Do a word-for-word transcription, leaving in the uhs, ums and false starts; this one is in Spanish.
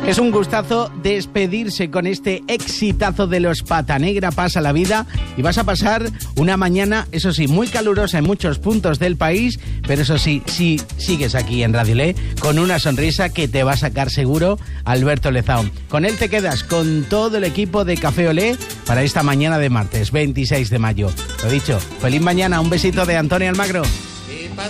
Es un gustazo despedirse con este exitazo de los Patanegra Pasa la Vida y vas a pasar una mañana, eso sí, muy calurosa en muchos puntos del país, pero eso sí, si sigues aquí en Radio Le, con una sonrisa que te va a sacar seguro Alberto Lezaun. Con él te quedas con todo el equipo de Café Olé para esta mañana de martes, veintiséis de mayo. Lo dicho, feliz mañana, un besito de Antonio Almagro. ¿Qué pasa?